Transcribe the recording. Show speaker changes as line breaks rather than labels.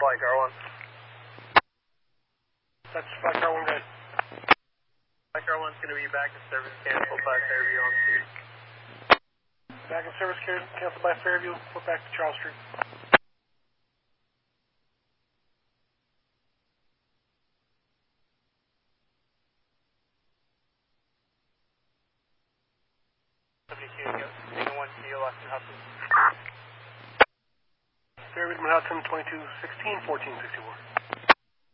Flight Car 1.
That's Flight Car 1, good.
Flight Car 1's going to be back in service, canceled by Fairview on Street.
Back in service, canceled by Fairview, put back to Charles Street.
Taking 1 to you, Austin Hudson.
Fairview to Manhattan, 2216, 1464.